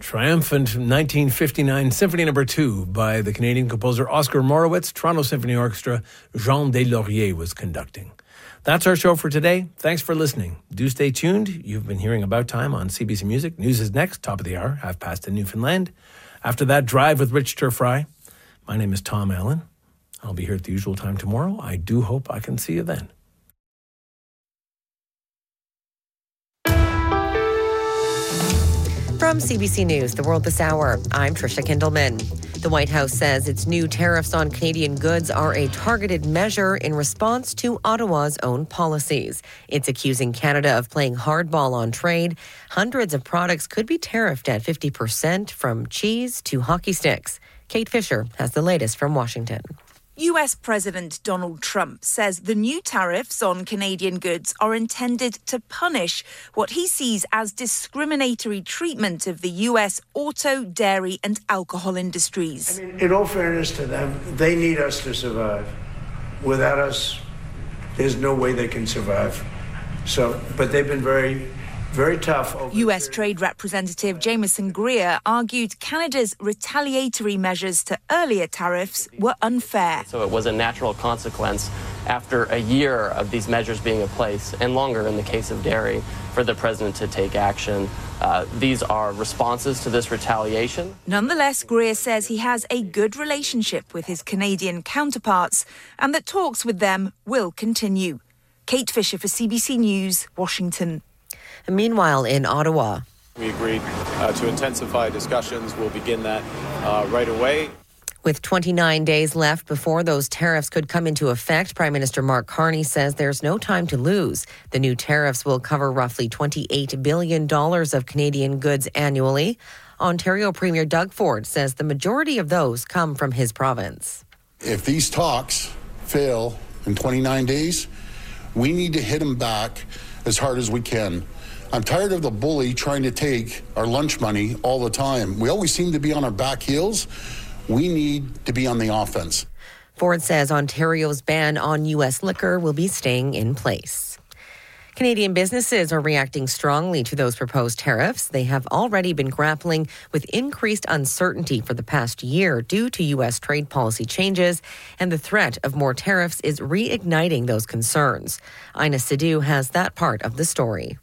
Triumphant 1959 Symphony No. 2 by the Canadian composer Oscar Morowitz. Toronto Symphony Orchestra, Jean Deslauriers was conducting. That's our show for today. Thanks for listening. Do stay tuned. You've been hearing About Time on CBC Music. News is next, top of the hour, 5:30 in Newfoundland. After that, Drive with Rich Turfry. My name is Tom Allen. I'll be here at the usual time tomorrow. I do hope I can see you then. From CBC News, The World This Hour, I'm Tricia Kindleman. The White House says its new tariffs on Canadian goods are a targeted measure in response to Ottawa's own policies. It's accusing Canada of playing hardball on trade. Hundreds of products could be tariffed at 50%, from cheese to hockey sticks. Kate Fisher has the latest from Washington. US President Donald Trump says the new tariffs on Canadian goods are intended to punish what he sees as discriminatory treatment of the US auto, dairy and alcohol industries. In all fairness to them, they need us to survive. Without us, there's no way they can survive. But they've been very tough. US Trade Representative Jameson Greer argued Canada's retaliatory measures to earlier tariffs were unfair. So it was a natural consequence after a year of these measures being in place, and longer in the case of dairy, for the president to take action. These are responses to this retaliation. Nonetheless, Greer says he has a good relationship with his Canadian counterparts and that talks with them will continue. Kate Fisher for CBC News, Washington. Meanwhile, in Ottawa, we agreed to intensify discussions. We'll begin that right away. With 29 days left before those tariffs could come into effect, Prime Minister Mark Carney says there's no time to lose. The new tariffs will cover roughly $28 billion of Canadian goods annually. Ontario Premier Doug Ford says the majority of those come from his province. If these talks fail in 29 days, we need to hit them back as hard as we can. I'm tired of the bully trying to take our lunch money all the time. We always seem to be on our back heels. We need to be on the offense. Ford says Ontario's ban on U.S. liquor will be staying in place. Canadian businesses are reacting strongly to those proposed tariffs. They have already been grappling with increased uncertainty for the past year due to U.S. trade policy changes, and the threat of more tariffs is reigniting those concerns. Ina Sidhu has that part of the story.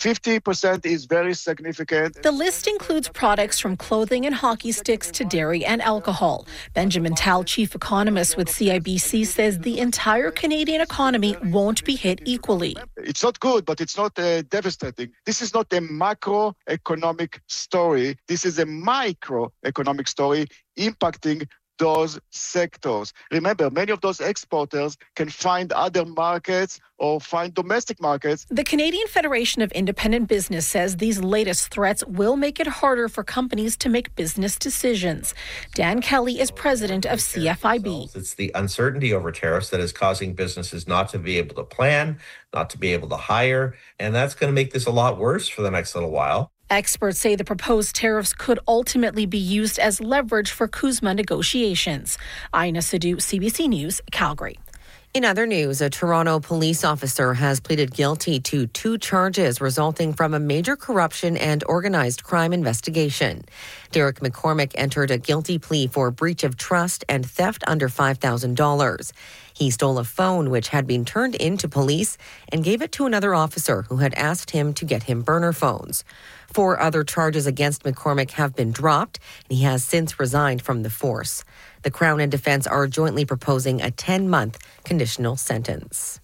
50% is very significant. The list includes products from clothing and hockey sticks to dairy and alcohol. Benjamin Tal, chief economist with CIBC, says the entire Canadian economy won't be hit equally. It's not good, but it's not devastating. This is not a macroeconomic story. This is a microeconomic story impacting those sectors. Remember, many of those exporters can find other markets or find domestic markets. The Canadian Federation of Independent Business says these latest threats will make it harder for companies to make business decisions. Dan Kelly is president of CFIB. It's the uncertainty over tariffs that is causing businesses not to be able to plan, not to be able to hire, and that's going to make this a lot worse for the next little while. Experts say the proposed tariffs could ultimately be used as leverage for CUSMA negotiations. Ina Sidhu, CBC News, Calgary. In other news, a Toronto police officer has pleaded guilty to 2 charges resulting from a major corruption and organized crime investigation. Derek McCormick entered a guilty plea for breach of trust and theft under $5,000. He stole a phone which had been turned into police and gave it to another officer who had asked him to get him burner phones. 4 other charges against McCormick have been dropped, and he has since resigned from the force. The Crown and Defence are jointly proposing a 10-month conditional sentence.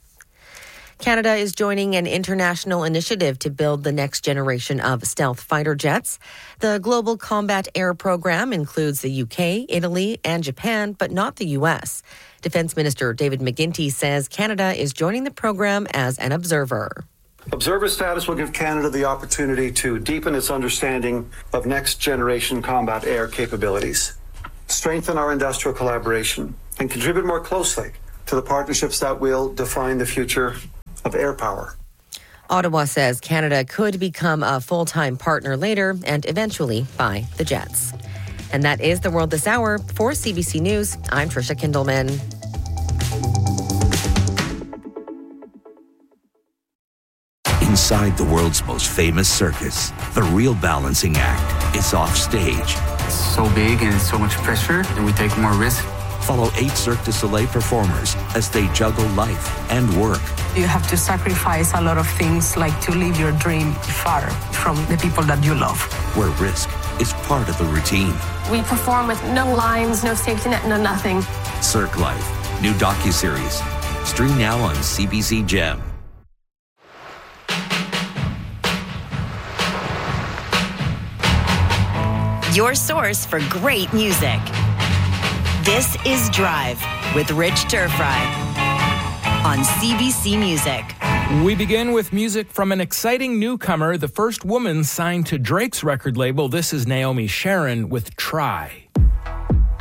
Canada is joining an international initiative to build the next generation of stealth fighter jets. The Global Combat Air Program includes the UK, Italy, and Japan, but not the US. Defence Minister David McGuinty says Canada is joining the program as an observer. Observer status will give Canada the opportunity to deepen its understanding of next-generation combat air capabilities, strengthen our industrial collaboration, and contribute more closely to the partnerships that will define the future of air power. Ottawa says Canada could become a full-time partner later and eventually buy the jets. And that is The World This Hour. For CBC News, I'm Tricia Kindleman. Inside the world's most famous circus, the real balancing act is off stage. It's so big and so much pressure, and we take more risk. Follow 8 Cirque du Soleil performers as they juggle life and work. You have to sacrifice a lot of things, like to live your dream far from the people that you love. Where risk is part of the routine. We perform with no lines, no safety net, no nothing. Cirque Life, new docuseries. Stream now on CBC Gem. Your source for great music. This is Drive with Rich Turfry on CBC Music. We begin with music from an exciting newcomer, the first woman signed to Drake's record label. This is Naomi Sharon with Try.